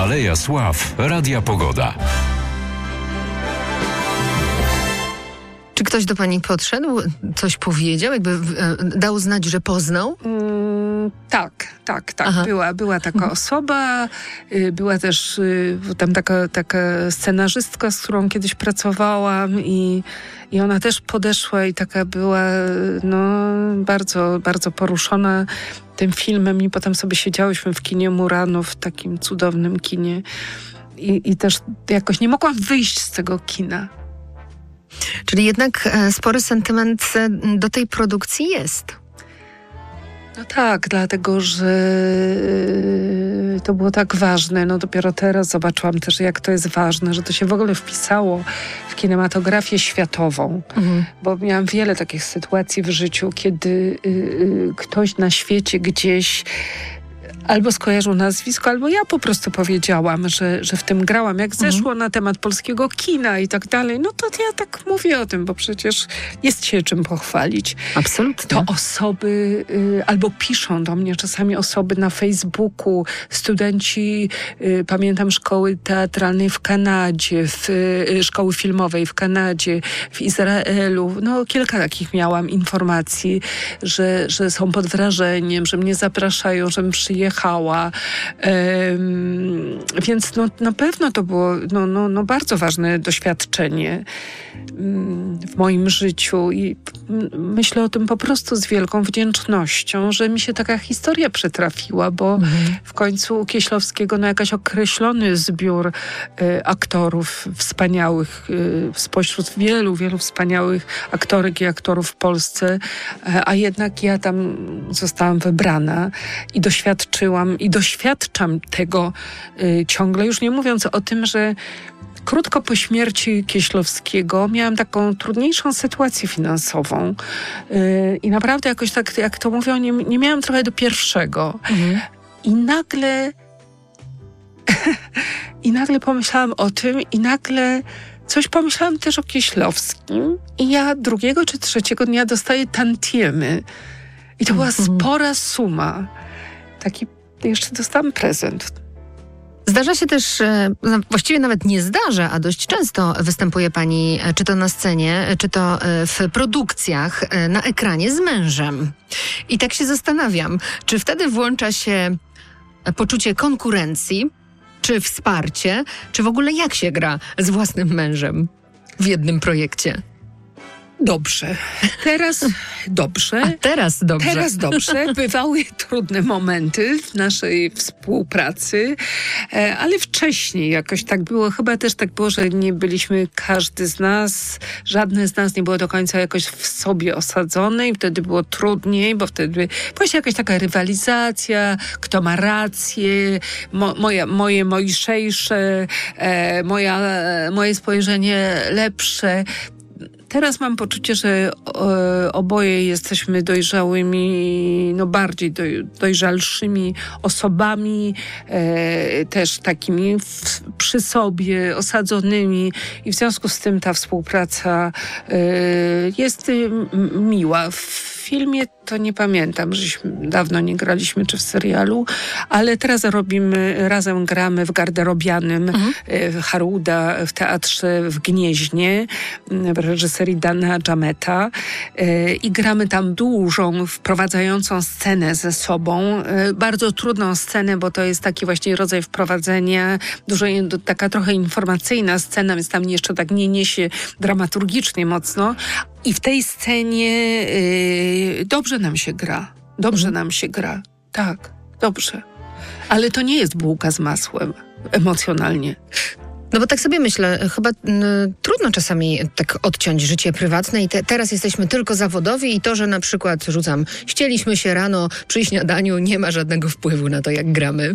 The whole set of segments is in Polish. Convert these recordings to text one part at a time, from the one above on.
Aleja Sław Radia Pogoda. Czy ktoś do pani podszedł, coś powiedział, jakby dał znać, że poznał? Tak. Była taka osoba, była też tam taka scenarzystka, z którą kiedyś pracowałam i ona też podeszła i taka była bardzo, bardzo poruszona tym filmem i potem sobie siedziałyśmy w kinie Muranów, w takim cudownym kinie i też jakoś nie mogłam wyjść z tego kina. Czyli jednak spory sentyment do tej produkcji jest. No tak, dlatego, że to było tak ważne. No dopiero teraz zobaczyłam też, jak to jest ważne, że to się w ogóle wpisało w kinematografię światową. Bo miałam wiele takich sytuacji w życiu, kiedy ktoś na świecie gdzieś albo skojarzył nazwisko, albo ja po prostu powiedziałam, że w tym grałam. Jak zeszło na temat polskiego kina i tak dalej, no to ja tak mówię o tym, bo przecież jest się czym pochwalić. Absolutnie. To osoby, albo piszą do mnie czasami osoby na Facebooku, studenci, pamiętam, szkoły teatralnej w Kanadzie, szkoły filmowej w Kanadzie, w Izraelu. No kilka takich miałam informacji, że są pod wrażeniem, że mnie zapraszają, żebym przyjechała. Więc na pewno to było bardzo ważne doświadczenie w moim życiu i myślę o tym po prostu z wielką wdzięcznością, że mi się taka historia przytrafiła, bo w końcu u Kieślowskiego jakiś określony zbiór aktorów wspaniałych, spośród wielu, wielu wspaniałych aktorek i aktorów w Polsce, a jednak ja tam zostałam wybrana i doświadczam tego ciągle, już nie mówiąc o tym, że krótko po śmierci Kieślowskiego miałam taką trudniejszą sytuację finansową i naprawdę jakoś tak, jak to mówią, nie miałam trochę do pierwszego. I nagle pomyślałam o tym i nagle coś pomyślałam też o Kieślowskim i ja drugiego czy trzeciego dnia dostaję tantiemy. I to była spora suma. Taki jeszcze dostałam prezent. Zdarza się też, właściwie nawet nie zdarza, a dość często występuje pani, czy to na scenie, czy to w produkcjach, na ekranie z mężem. I tak się zastanawiam, czy wtedy włącza się poczucie konkurencji, czy wsparcie, czy w ogóle jak się gra z własnym mężem w jednym projekcie? Dobrze. Teraz dobrze. A teraz dobrze. Teraz dobrze. Bywały trudne momenty w naszej współpracy, ale wcześniej jakoś tak było. Chyba też tak było, że nie byliśmy, żadne z nas nie było do końca jakoś w sobie osadzone i wtedy było trudniej, bo wtedy właśnie jakaś taka rywalizacja, kto ma rację, moje mojszejsze, moje spojrzenie lepsze. Teraz mam poczucie, że oboje jesteśmy dojrzałymi, bardziej dojrzalszymi osobami, też takimi przy sobie osadzonymi i w związku z tym ta współpraca jest miła. W filmie to nie pamiętam, żeśmy dawno nie graliśmy, czy w serialu, ale teraz razem gramy w Garderobianym Haruda w teatrze w Gnieźnie w reżyserii Dana Dżameta i gramy tam dużą, wprowadzającą scenę ze sobą. Bardzo trudną scenę, bo to jest taki właśnie rodzaj wprowadzenia, taka trochę informacyjna scena, więc tam jeszcze tak nie niesie dramaturgicznie mocno. I w tej scenie dobrze nam się gra. Dobrze nam się gra. Tak, dobrze. Ale to nie jest bułka z masłem emocjonalnie. No bo tak sobie myślę, chyba trudno czasami tak odciąć życie prywatne i teraz jesteśmy tylko zawodowi i to, że na przykład ścieliśmy się rano przy śniadaniu, nie ma żadnego wpływu na to, jak gramy.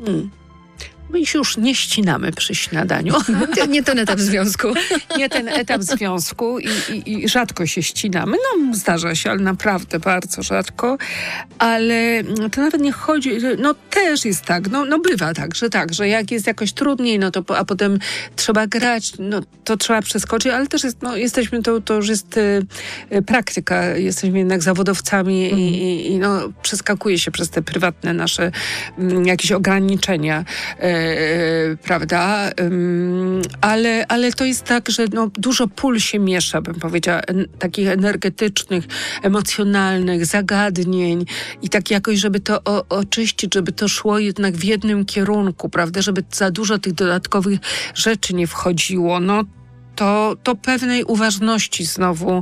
My się już nie ścinamy przy śniadaniu. Nie ten etap związku. Nie ten etap związku i rzadko się ścinamy. No zdarza się, ale naprawdę bardzo rzadko. Ale to nawet nie chodzi, też jest tak, bywa tak, że jak jest jakoś trudniej, a potem trzeba grać, to trzeba przeskoczyć, ale też jest, jesteśmy, to już jest praktyka, jesteśmy jednak zawodowcami i przeskakuje się przez te prywatne nasze jakieś ograniczenia. prawda? Ale to jest tak, że dużo pól się miesza, bym powiedziała, takich energetycznych, emocjonalnych, zagadnień i tak jakoś, żeby to oczyścić, żeby to szło jednak w jednym kierunku, prawda? Żeby za dużo tych dodatkowych rzeczy nie wchodziło. To pewnej uważności znowu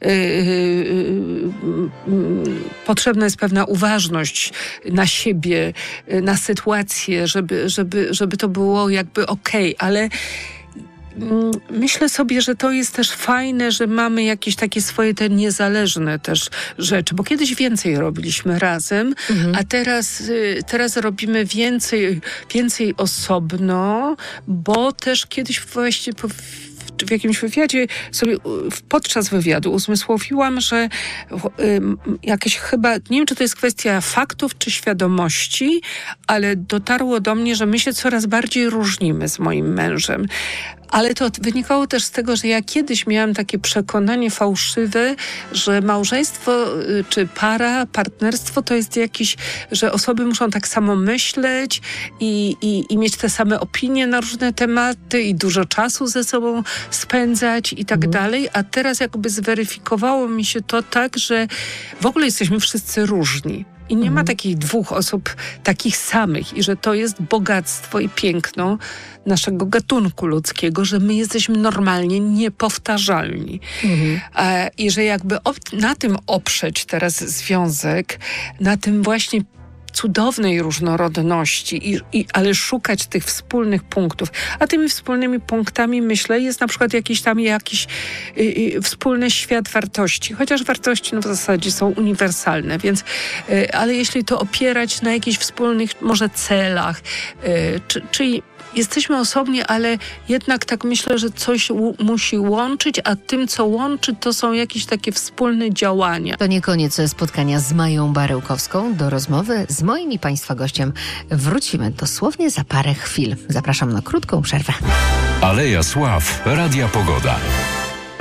potrzebna jest pewna uważność na siebie, na sytuację, żeby to było jakby okej, ale myślę sobie, że to jest też fajne, że mamy jakieś takie swoje te niezależne też rzeczy, bo kiedyś więcej robiliśmy razem, a teraz robimy więcej osobno, bo też kiedyś właśnie w jakimś wywiadzie sobie podczas wywiadu uzmysłowiłam, że jakieś chyba, nie wiem, czy to jest kwestia faktów czy świadomości, ale dotarło do mnie, że my się coraz bardziej różnimy z moim mężem. Ale to wynikało też z tego, że ja kiedyś miałam takie przekonanie fałszywe, że małżeństwo czy partnerstwo to jest jakiś, że osoby muszą tak samo myśleć i mieć te same opinie na różne tematy i dużo czasu ze sobą spędzać i tak dalej. A teraz jakby zweryfikowało mi się to tak, że w ogóle jesteśmy wszyscy różni. I nie ma takich dwóch osób takich samych i że to jest bogactwo i piękno naszego gatunku ludzkiego, że my jesteśmy normalnie niepowtarzalni. I że jakby na tym oprzeć teraz związek, na tym właśnie cudownej różnorodności, ale szukać tych wspólnych punktów. A tymi wspólnymi punktami, myślę, jest na przykład jakiś wspólny świat wartości. Chociaż wartości w zasadzie są uniwersalne, więc ale jeśli to opierać na jakichś wspólnych może celach, czyli jesteśmy osobni, ale jednak tak myślę, że coś musi łączyć, a tym, co łączy, to są jakieś takie wspólne działania. To nie koniec spotkania z Mają Baryłkowską. Do rozmowy z moim i Państwa gościem wrócimy dosłownie za parę chwil. Zapraszam na krótką przerwę. Aleja Sław, Radia Pogoda.